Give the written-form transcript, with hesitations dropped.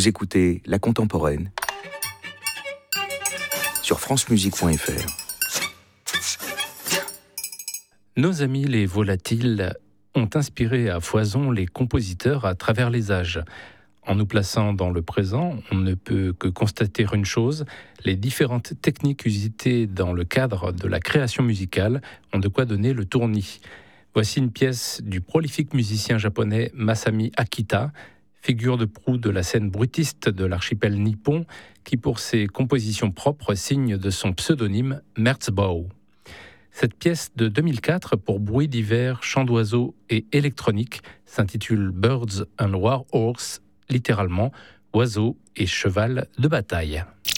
Vous écoutez La Contemporaine sur francemusique.fr. Nos amis les volatiles ont inspiré à foison les compositeurs à travers les âges. En nous plaçant dans le présent, on ne peut que constater une chose, les différentes techniques usitées dans le cadre de la création musicale ont de quoi donner le tournis. Voici une pièce du prolifique musicien japonais Masami Akita, figure de proue de la scène bruitiste de l'archipel nippon, qui pour ses compositions propres signe de son pseudonyme Merzbow. Cette pièce de 2004 pour bruit d'hiver, chant d'oiseaux et électronique s'intitule Birds and War Horse, littéralement oiseaux et cheval de bataille.